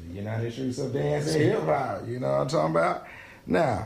You know, the streets of dancing hip hop. You know what I'm talking about? Now,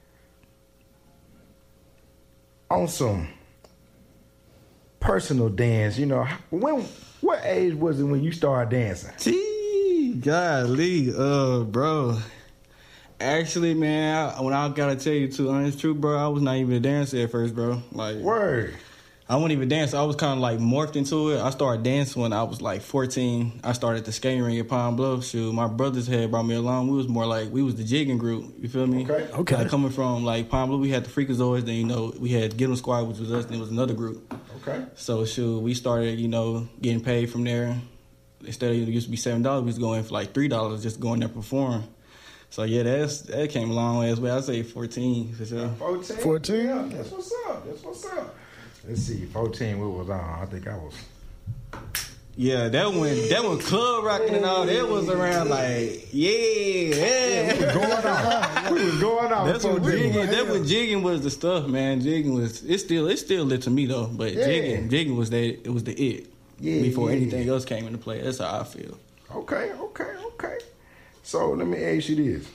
on some personal dance, you know, what age was it when you started dancing? Gee, golly, bro. Actually, man, when I gotta tell you too, honest truth, bro, I was not even a dancer at first, bro. Like, word. I wasn't even dancing. I was kind of like morphed into it. I started dancing when I was like 14. I started at the skating ring at Pine Bluff. Shoot, my brothers had brought me along. We was more like, we was the jigging group. You feel me? Okay. Like coming from like Pine Bluff, we had the Freakazoids. Then, you know, we had Get 'em Squad, which was us. And it was another group. Okay. So, shoot, we started, you know, getting paid from there. Instead of it used to be $7, we was going for like $3 just going there perform. So, yeah, that came a long way as well. I'd say 14 for sure. 14? Yeah, that's what's up. Let's see, 14, what was on? I think I was... Yeah, that one club rocking and all, that was around like, yeah. We was going on. That's what jigging was the stuff, man. Jigging was, it's still lit to me though, but jigging was it was the it. Before anything else came into play. That's how I feel. Okay. So let me ask you this.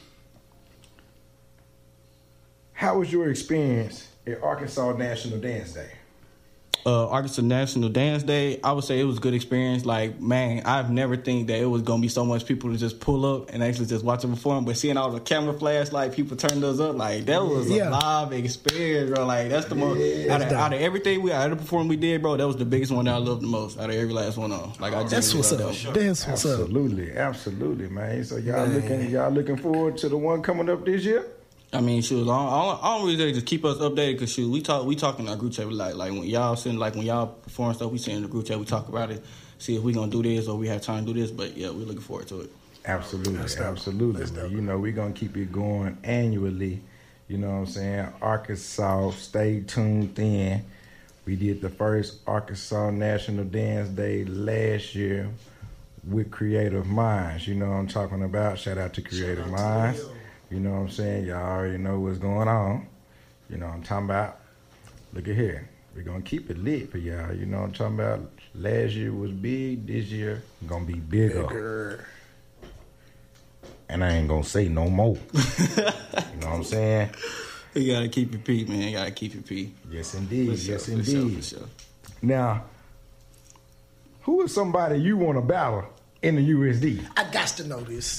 How was your experience at Arkansas National Dance Day? Arkansas National Dance Day, I would say it was a good experience. Like, man, I've never think that it was going to be so much people to just pull up and actually just watch it perform. But seeing all the camera flash, like, people turn those up, like, that was a live experience, bro. Like, that's the most, out of everything out of the performance we did, bro, that was the biggest one that I loved the most out of every last one on. Like, that's what's up. That's what's up. Absolutely, man. So y'all looking forward to the one coming up this year? I mean, shoot, I don't really just keep us updated because, shoot, we talk in our group chat. Like when y'all perform stuff, we send in the group chat, we talk about it, see if we going to do this or we have time to do this. But, yeah, we're looking forward to it. Absolutely. You know, we're going to keep it going annually. You know what I'm saying? Arkansas, stay tuned in. We did the first Arkansas National Dance Day last year with Creative Minds. You know what I'm talking about? Shout out to Creative Minds. You know what I'm saying? Y'all already know what's going on. You know what I'm talking about? Look at here. We're going to keep it lit for y'all. You know what I'm talking about? Last year was big. This year going to be bigger. And I ain't going to say no more. You know what I'm saying? You got to keep your pee, man. You got to keep your pee. Yes, indeed. For sure. Now, who is somebody you want to battle in the USD? I got to know this.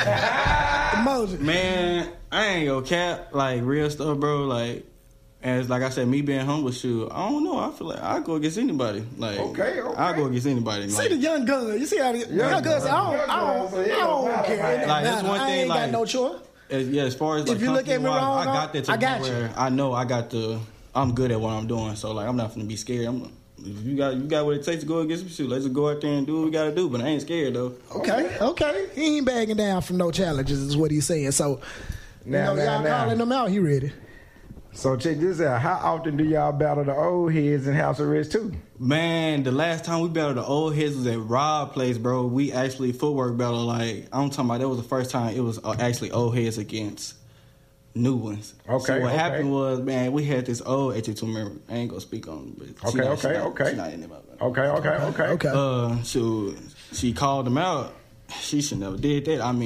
Man, I ain't gonna cap, like, real stuff, bro. Like, as like I said, me being humble, shoot, I don't know. I feel like I go against anybody. Like, okay. I go against anybody. See the young gun. You see how the young guns? I don't care. Like, that's one thing. I ain't like, got no choice. As far as like, if you look at me wrong, I got that to where I know I'm good at what I'm doing. So like, I'm not gonna be scared. If you got what it takes to go against me, shoot, let's just go out there and do what we gotta do. But I ain't scared though. Okay. He ain't bagging down from no challenges, is what he's saying. So y'all calling him out, he ready. So check this out. How often do y'all battle the old heads in House Arrest 2? Man, the last time we battled the old heads was at Rob Place, bro. We actually footwork battle. Like, I'm talking about, that was the first time it was actually old heads against new ones. Okay. So what happened was, man, we had this old HA2 member. I ain't gonna speak on it, but she's not in it. Okay. So she called him out. She should never did that. I mean,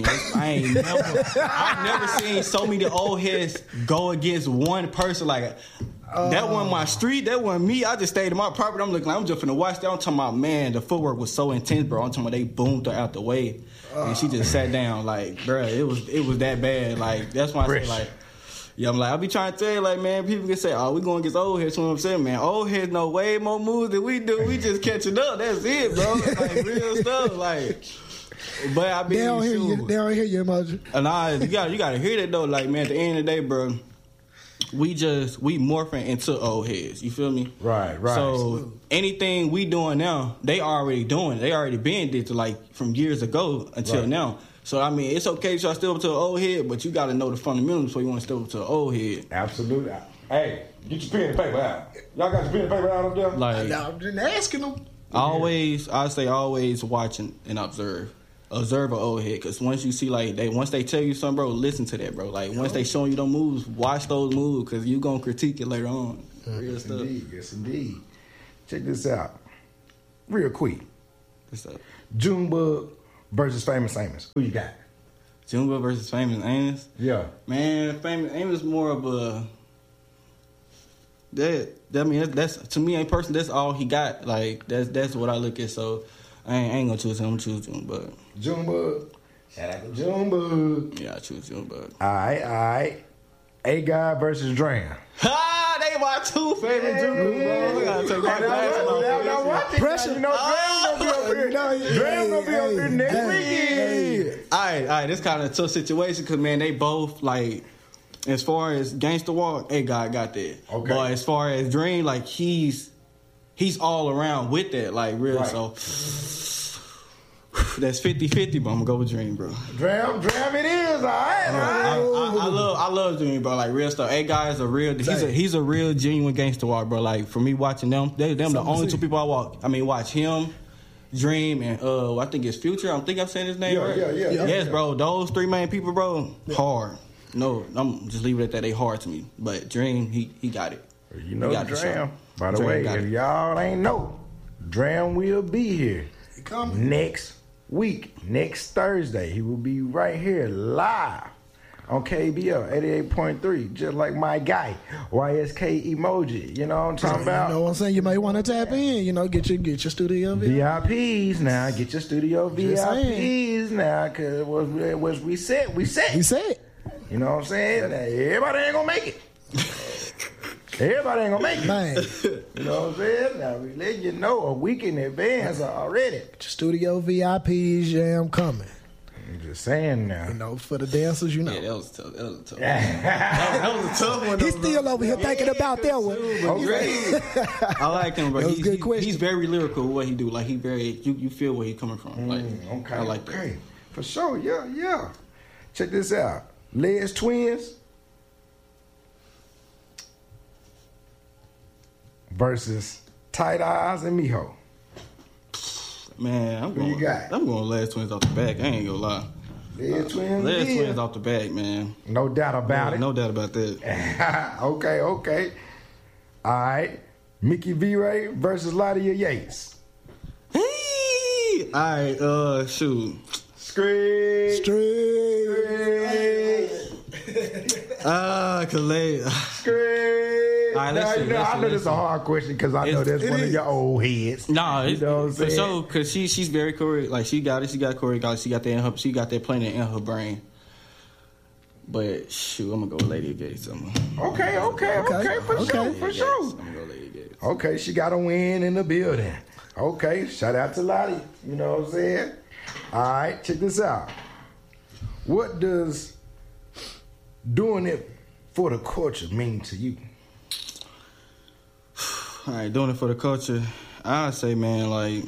I've never seen so many old heads go against one person. Like, that wasn't my street. That wasn't me. I just stayed in my property. I'm looking like, I'm just finna watch that. I'm talking about, man, the footwork was so intense, bro. I'm talking about they boomed her out the way. And she just sat down. Like, bro, it was that bad. Like, that's why I say, like, yeah, I'm like, I be trying to tell you, like, man, people can say, oh, we going against old heads. You know what I'm saying, man? Old heads know way more moves than we do. We just catching up. That's it, bro. Like, real stuff. Like, but I be they don't hear you, emoji. And you gotta hear that though. Like, man, at the end of the day, bro, we morphing into old heads. You feel me? Right. So anything we doing now, they already doing. They already been did to, like, from years ago until now. So I mean, it's okay to try to step up to an old head, but you gotta know the fundamentals before you want to step up to an old head. Absolutely. Hey, get your pen and paper out. Y'all got your pen and paper out up there? Like, I'm just asking them. I say always watch and observe. Observe an old head, because once you see, like, once they tell you something, bro, listen to that, bro. Like, once they showing you those moves, watch those moves, because you gonna critique it later on. Real stuff. Yes, indeed. Check this out, real quick. What's up? Junebug versus Famous Amos. Who you got? Junebug versus Famous Amos. Yeah. Man, Famous Amos more of a that's to me a person. That's all he got. Like that's what I look at. So I ain't gonna choose him. I'm choose Junebug. Junebug. Shout out to Junebug. Yeah, I choose Junebug. All right. A guy versus Dram. Ha! They my two favorite Junebug. We gotta take my glasses off. Pressure. You know, Dram gonna be up here next weekend. All right. This kind of a tough situation because man, they both like. As far as Gangsta Walk, A guy got that. Okay. But as far as Dream, like he's all around with that, like real. Right. So that's 50-50, but I'm gonna go with Dream, bro. Dram it is, all right. I love Dream, bro. Like real stuff. A guy is a real. He's a real genuine Gangsta Walk, bro. Like for me watching them, them the only two people I watch him. Dream and I think it's Future. I'm saying his name right. Yeah. Yes, bro. Those three main people, bro. Hard. No, I'm just leave it at that. They hard to me. But Dream, he got it. You know Dram. By the Dram way, got if it. y'all ain't know, Dram will be here next week, next Thursday. He will be right here live on KBL 88.3, just like my guy, YSK Emoji. You know what I'm talking about? You know what I'm saying? You may want to tap in, get your studio VIPs now. Get your studio Just VIPs now, because was we set. He said. You know what I'm saying? Now, everybody ain't gonna make it. Everybody ain't gonna make it. Man. You know what I'm saying? Now we let you know a week in advance already. Studio VIPs jam coming. I'm just saying now. For the dancers, Yeah, that was tough. That was a tough one. He's still over here thinking about that one. Okay. I like him, bro. That was a good question. He's very lyrical with what he do. Like he very you feel where he coming from. Like Okay. I like that. Okay. For sure. Yeah. Check this out. Les Twins versus Tight Eyes and Miho. Man, I'm going Les Twins off the back. I ain't gonna lie. Les Twins. Les Twins off the back, man. No doubt about it. No doubt about that. Okay. All right. Mickey V-Ray versus Ladia Yates. Hey! All right, shoot. Straight. Kalei. Straight. All right, I know this is a hard question because I know that's one of your old heads. Nah, you know what I'm for saying? sure, because she's very choreo. Like she got it. She got choreography. She got that planning in her brain. But shoot, I'm gonna go with Lady Gates. Okay. For sure. I'm gonna go Lady Gates. Okay, she got a win in the building. Okay, shout out to Lottie. You know what I'm saying? All right, check this out. What does doing it for the culture mean to you? All right, doing it for the culture. I say, man, like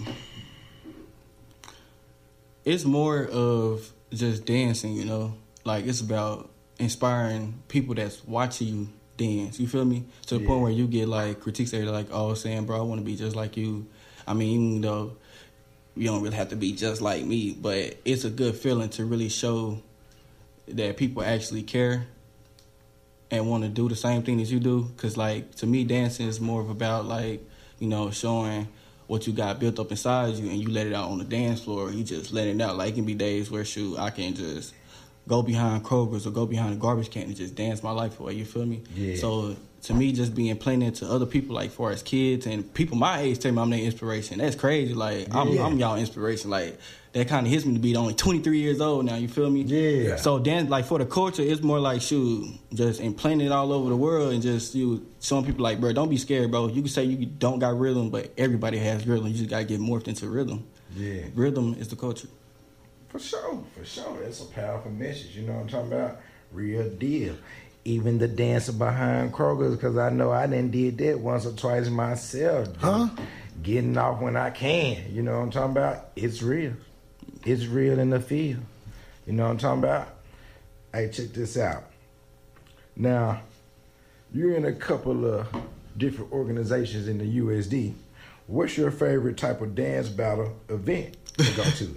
it's more of just dancing, you know. Like it's about inspiring people that's watching you dance. You feel me? To the point where you get like critiques that are like, "Oh, saying, bro, I want to be just like you." I mean, even though you don't really have to be just like me, but it's a good feeling to really show that people actually care and want to do the same thing as you do. Because, like, to me, dancing is more of about, like, you know, showing what you got built up inside you and you let it out on the dance floor. You just let it out. Like, it can be days where, shoot, I can just go behind Kroger's or go behind a garbage can and just dance my life away. You feel me? Yeah. So, to me, just being playing it to other people, like, far as kids and people my age tell me I'm their inspiration. That's crazy. Like, I'm y'all inspiration. Like, that kind of hits me to be only 23 years old now. You feel me? Yeah. So then, like, for the culture, it's more like, shoot, just implanting it all over the world and just you showing people like, bro, don't be scared, bro. You can say you don't got rhythm, but everybody has rhythm. You just got to get morphed into rhythm. Yeah. Rhythm is the culture. For sure. That's a powerful message. You know what I'm talking about? Real deal. Even the dancer behind Kroger's, because I know I done did that once or twice myself. Huh? Getting off when I can. You know what I'm talking about? It's real. It's real in the field. You know what I'm talking about? Hey, check this out. Now, you're in a couple of different organizations in the USD. What's your favorite type of dance battle event to go to?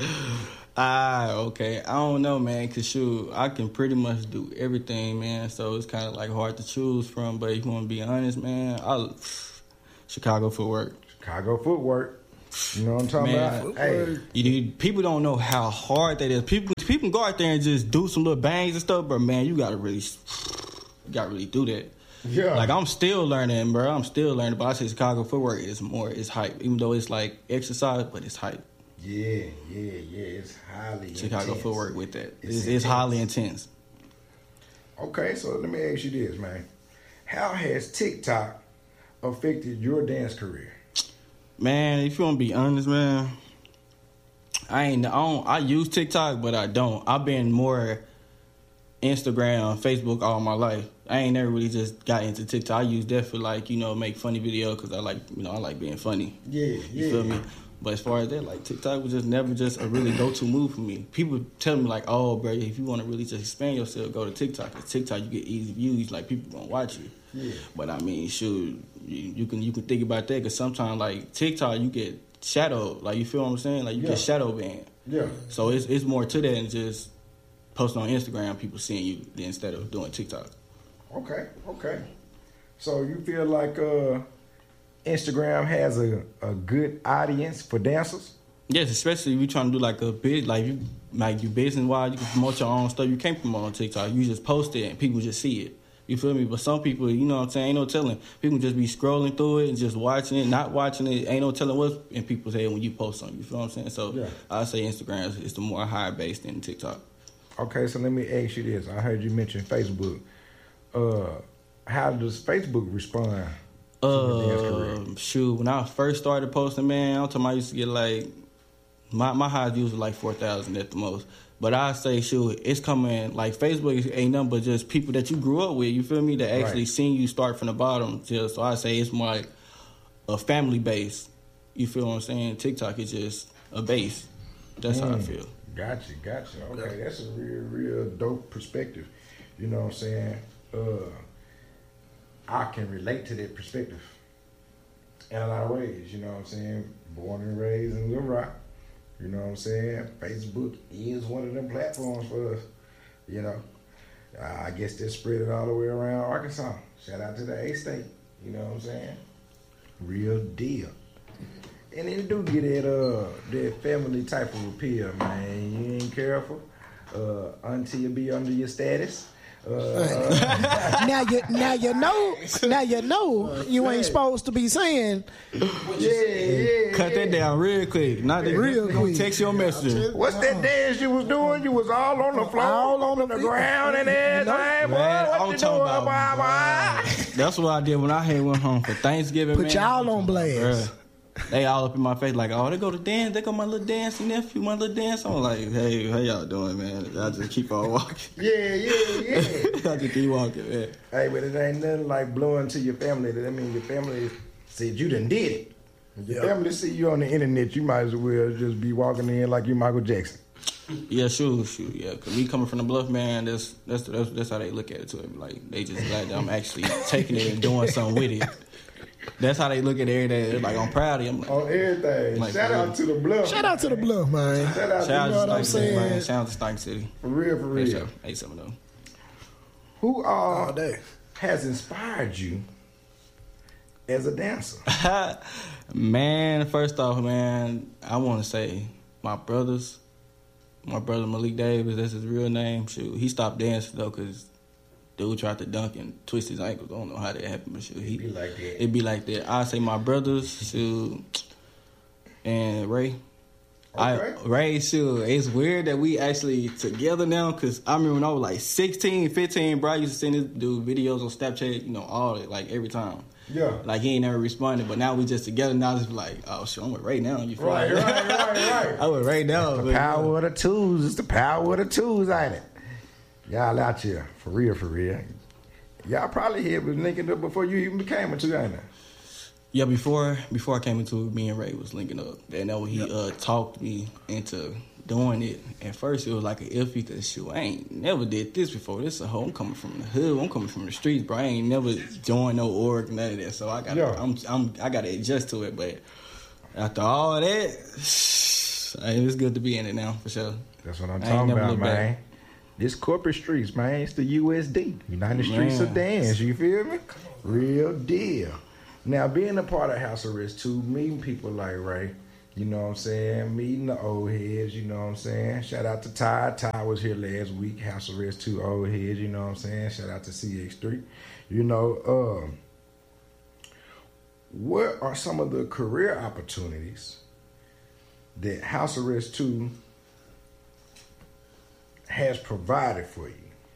Okay. I don't know, man, because, shoot, I can pretty much do everything, man. So it's kind of, like, hard to choose from. But if you want to be honest, man, Chicago Footwork. Chicago Footwork. You know what I'm talking about? Hey, people don't know how hard that is. People can go out there and just do some little bangs and stuff, but man, you gotta really do that. Yeah. Like I'm still learning, bro. But I say Chicago footwork is hype, even though it's like exercise, but it's hype. Yeah. It's highly Chicago intense. footwork with that. It's highly intense. Okay, so let me ask you this, man. How has TikTok affected your dance career? Man, if you want to be honest, man, I use TikTok, but I don't. I've been more Instagram, Facebook all my life. I ain't never really just got into TikTok. I use that for make funny videos because I like being funny. Yeah. You feel me? But as far as that, like TikTok was just never just a really go-to move for me. People tell me like, oh, bro, if you want to really just expand yourself, go to TikTok. Cause TikTok you get easy views, like people gonna watch you. Yeah. But I mean, shoot, you can think about that because sometimes like TikTok you get shadowed. Like you feel what I'm saying? Like you get shadow banned. Yeah. So it's more to that than just posting on Instagram, people seeing you instead of doing TikTok. Okay. So you feel like Instagram has a good audience for dancers? Yes, especially if you trying to do like a bit, like you business wise, you can promote your own stuff. You can't promote on TikTok. You just post it and people just see it. You feel me? But some people, you know what I'm saying, ain't no telling. People just be scrolling through it and just watching it, not watching it. Ain't no telling what's in people's head when you post something. You feel what I'm saying? So I say Instagram is the more higher base than TikTok. Okay, so let me ask you this. I heard you mention Facebook. How does Facebook respond to your dance career? Shoot, when I first started posting, man, I'm talking about I used to get like, my highest views were like 4,000 at the most. But I say, shoot, it's coming, like Facebook ain't nothing but just people that you grew up with, you feel me, that actually seen you start from the bottom. So I say it's more like a family base. You feel what I'm saying? TikTok is just a base. That's how I feel. Gotcha. Okay, that's a real dope perspective. You know what I'm saying? I can relate to that perspective in a lot of ways. You know what I'm saying? Born and raised in Little Rock. You know what I'm saying? Facebook is one of them platforms for us. You know, I guess they spread it all the way around Arkansas. Shout out to the A-State. You know what I'm saying? Real deal. And it do get that family type of appeal, man. You ain't careful until you be under your status. Now you know you ain't supposed to be saying. Yeah. Cut that down real quick. Not that real quick. Text your messenger. What's that dance you was doing? You was all on the floor, all on the ground and everything. Man, Boy, what you doing, boy? That's what I did when I went home for Thanksgiving. Put y'all on blast. Bruh. They all up in my face like, oh, they go to dance. They go my little dancing nephew, my little dance. I'm like, hey, how y'all doing, man? I just keep on walking. Yeah. I just keep walking, man. Hey, but it ain't nothing like blowing to your family. That mean your family said you done did it. Your family see you on the internet, you might as well just be walking in like you Michael Jackson. Yeah, sure. Yeah, because me coming from the Bluff, man, that's how they look at it to it. Like, they just glad that I'm actually taking it and doing something with it. That's how they look at everything. They're like, I'm proud of you. Like, on everything. Like, Shout out to the Bluff. Shout out to the Bluff, man. Shout out to what I'm saying. Man. Shout out to Stank City. For real. 870. Who has inspired you as a dancer? Man, first off, man, I want to say my brother Malik Davis, that's his real name. Shoot, he stopped dancing though because dude tried to dunk and twist his ankles. I don't know how that happened, but shoot, it'd be like that. I say my brothers, shoot, and Ray. Okay. Ray, shoot, it's weird that we actually together now because I remember when I was like 16, 15, bro, I used to send this dude videos on Snapchat, all it, like every time. Yeah. Like he ain't never responded, but now we just together. Now it's like, oh shit, I'm with Ray now. You feel right. I'm with Ray now. The power of the tools. It's the power of the tools, ain't it? Y'all out here, for real. Y'all probably here was linking up before you even became a two, ain't it? Yeah, before I came into it, me and Ray was linking up. And that when he talked me into doing it. At first, it was like an iffy because shoot, I ain't never did this before. This a whole. I'm coming from the hood. I'm coming from the streets, bro. I ain't never joined no org, none of that. So I got I got to adjust to it. But after all that, it's good to be in it now for sure. That's what I'm talking about, man. Back. This corporate streets, man. It's the USD, United Streets of Dance. You feel me? Real deal. Now, being a part of House Arrest 2, meeting people like Ray, You know what I'm saying? Meeting the old heads, you know what I'm saying? Shout out to Ty. Ty was here last week. House Arrest 2 old heads, you know what I'm saying? Shout out to CX3. You know, what are some of the career opportunities that House Arrest 2 has provided for you?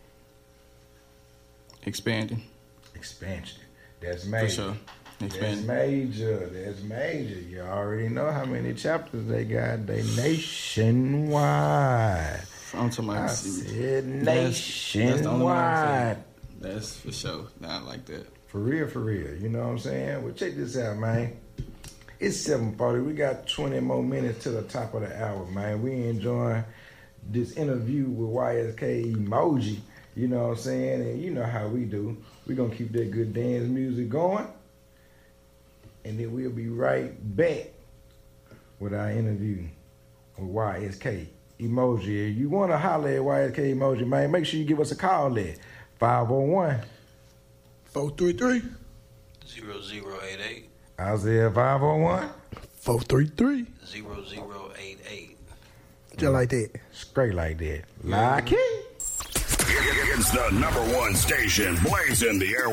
Expansion. That's major. For sure. Expanding. That's major. You already know how many chapters they got. They nationwide. I'm talking about. I said nationwide. That's for sure. Not like that. For real. You know what I'm saying? Well, check this out, man. It's 7:40. We got 20 more minutes to the top of the hour, man. We enjoying this interview with YSK Emoji. You know what I'm saying? And you know how we do. We're going to keep that good dance music going. And then we'll be right back with our interview with YSK Emoji. If you want to holler at YSK Emoji, man, make sure you give us a call at 501 433 0088. Isaiah 501 433 0088. Just like that. Straight like that. Like it. It's the #1 station blazing the air.